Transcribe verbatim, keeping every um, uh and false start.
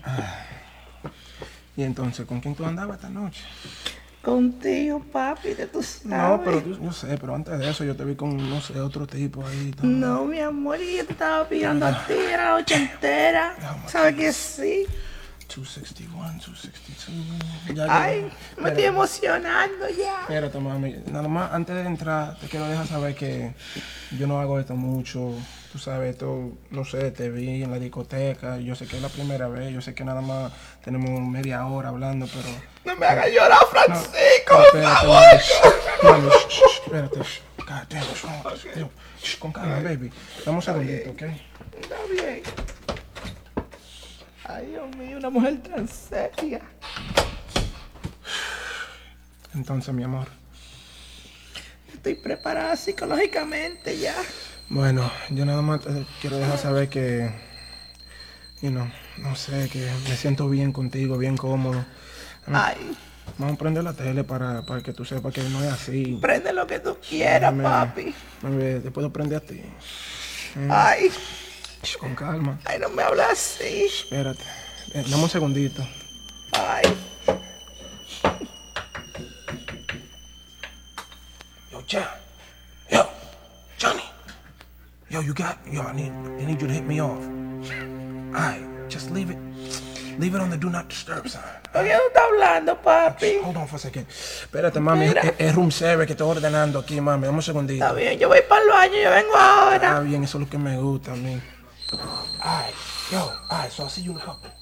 Y entonces, ¿con quién tú andabas esta noche? Contigo, papi, que tú sabes. No, pero tú, yo sé, pero antes de eso yo te vi con, no sé, otro tipo ahí. También. No, mi amor, y yo te estaba pillando a ti, era la noche entera. ¿Sabes que sí? doscientos sesenta y uno, doscientos sesenta y dos. Ya, Ay, ya. me Espérate. estoy emocionando ya. Espérate, mami. Nada más, antes de entrar, te quiero dejar saber que yo no hago esto mucho. Tú sabes, esto, no sé, te vi en la discoteca. Yo sé que es la primera vez. Yo sé que nada más tenemos media hora hablando, pero... No me hagas llorar, Francisco, no, por espérate, favor. mami. Shh, mami, shh, shh, espérate. Shh. God damn, what's wrong? Okay. Shh, con calma, baby. Dame un segundito, ¿ok? Está bien. Ay, Dios mío, una mujer tan seria. Entonces, mi amor. Estoy preparada psicológicamente ya. Bueno, yo nada más te quiero dejar saber que, you know, no sé, que me siento bien contigo, bien cómodo. Ay, Vamos a prender la tele para, para que tú sepas que no es así. prende lo que tú quieras, Déjame- papi. Bebé, te puedo prender a ti. Ay, Shh, con calma. ay, no me hablas así. Espérate. Eh, dame un segundito. Ay, Yo, John. Yo, Johnny. Yo, you got, yo, I need, I need you to hit me off. Alright, just leave it, leave it on the do not disturb sign. ¿por qué no estás hablando, papi? Hold on for a second. Espérate, mami, Mira. es, es room service que estoy ordenando aquí, mami. Dame un segundito. Está bien, yo voy para el baño, yo vengo Ah, ahora. bien, eso es lo que me gusta a mí. Alright, yo, alright, so I'll see you in a couple.